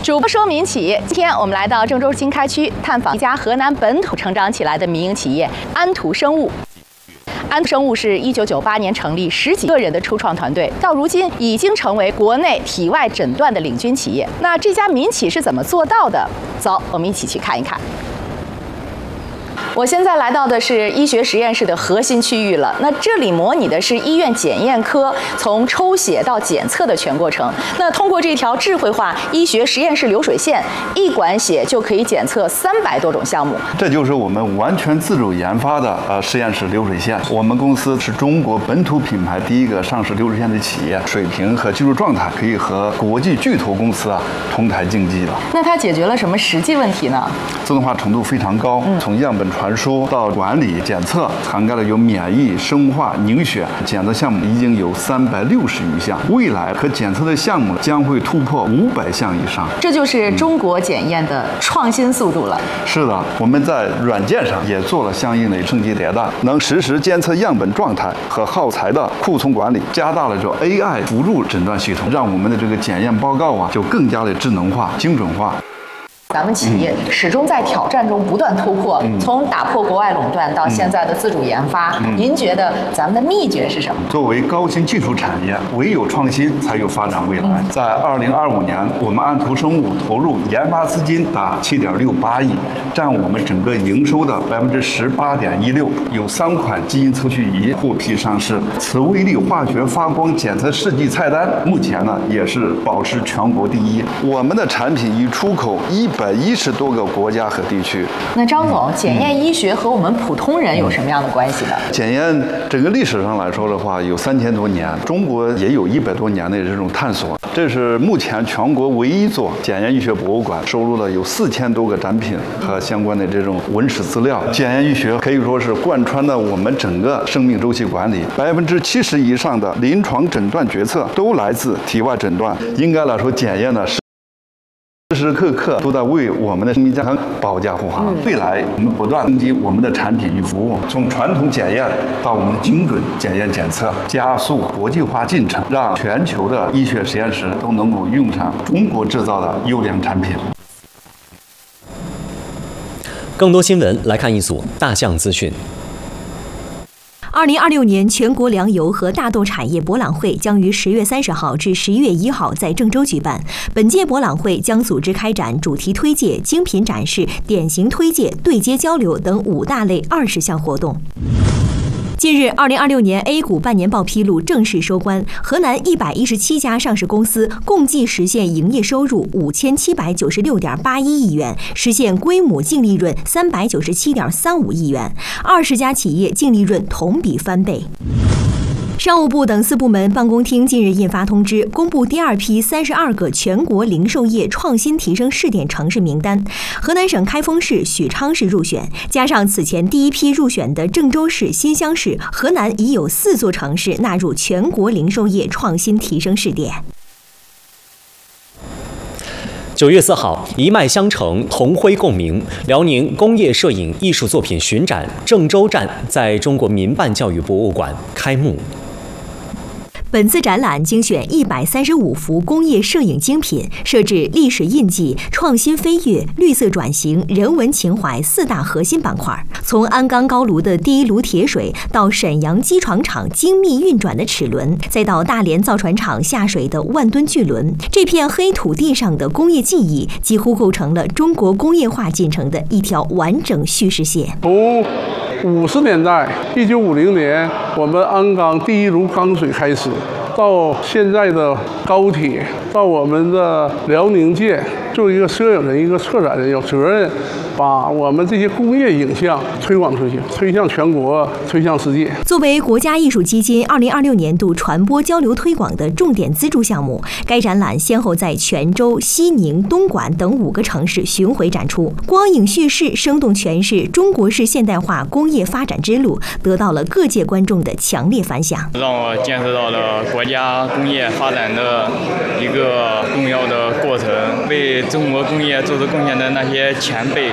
主播说民企，今天我们来到郑州新开区，探访一家河南本土成长起来的民营企业安图生物。安图生物是1998年成立10几个人的初创团队，到如今已经成为国内体外诊断的领军企业。那这家民企是怎么做到的？走，我们一起去看一看。我现在来到的是医学实验室的核心区域了。那这里模拟的是医院检验科从抽血到检测的全过程。那通过这条智慧化医学实验室流水线，一管血就可以检测300多种项目。 这就是我们完全自主研发的实验室流水线。我们公司是中国本土品牌第一个上市流水线的企业，水平和技术状态可以和国际巨头公司同台竞技的。 那它解决了什么实际问题呢？ 自动化程度非常高，从样本传输到管理检测，涵盖了有免疫、生化、凝血检测项目，已经有360余项。未来可检测的项目将会突破500项以上。 这就是中国检验的创新速度了。 是的，我们在软件上也做了相应的升级迭代，能实时监测样本状态和耗材的库存管理，加大了这 AI 辅助诊断系统，让我们的这个检验报告就更加的智能化、精准化。 咱们企业始终在挑战中不断突破，从打破国外垄断到现在的自主研发。您觉得咱们的秘诀是什么？ 作为高新技术产业，唯有创新才有发展未来。在2025年，我们安图生物投入研发资金达7.68亿，占我们整个营收的18.16%。有3款基因测序仪获批上市，此微粒化学发光检测试剂菜单目前也是保持全国第一。我们的产品已出口110多个国家和地区。 那张总，检验医学和我们普通人有什么样的关系呢？ 检验整个历史上来说的话，有3000多年，中国也有100多年的这种探索。这是目前全国唯一座检验医学博物馆，收录了有4000多个展品和相关的这种文史资料。检验医学可以说是贯穿了我们整个生命周期管理，70%以上的临床诊断决策都来自体外诊断。应该来说，检验呢时时刻刻都在为我们的生命健康保驾护航。未来我们不断升级我们的产品与服务，从传统检验到我们的精准检验检测，加速国际化进程，让全球的医学实验室都能够用上中国制造的优良产品。 更多新闻来看一组大象资讯。 2026年全国粮油和大豆产业博览会将于10月30号至11月1号在郑州举办。本届博览会将组织开展主题推介、精品展示、典型推介、对接交流等5大类20项活动。近日，2026年 A 股半年报披露正式收官，河南117家上市公司共计实现营业收入5796.81亿元，实现规模净利润397.35亿元，20家企业净利润同比翻倍。商务部等4部门办公厅近日印发通知，公布第2批32个全国零售业创新提升试点城市名单。河南省开封市、许昌市入选，加上此前第1批入选的郑州市、新乡市，河南已有4座城市纳入全国零售业创新提升试点。 9月4号，一脉相承，同辉共鸣，辽宁工业摄影艺术作品巡展郑州站在中国民办教育博物馆开幕。 本次展览精选135幅工业摄影精品，设置历史印记、创新飞跃、绿色转型、人文情怀4大核心板块。从鞍钢高炉的第1炉铁水，到沈阳机床厂精密运转的齿轮，再到大连造船厂下水的万吨巨轮，这片黑土地上的工业记忆，几乎构成了中国工业化进程的一条完整叙事线。 从50年代，1950年我们鞍钢第1炉钢水开始，到现在的高铁，到我们的辽宁舰，作为一个摄影人、一个策展人，有责任把我们这些工业影像推广出去，推向全国，推向世界。 作为国家艺术基金2026年度传播交流推广的重点资助项目，该展览先后在泉州、西宁、东莞等5个城市巡回展出，光影叙事生动诠释中国式现代化工业发展之路，得到了各界观众的强烈反响。 让我见识到了国家工业发展的一个重要的过程，为中国工业做出贡献的那些前辈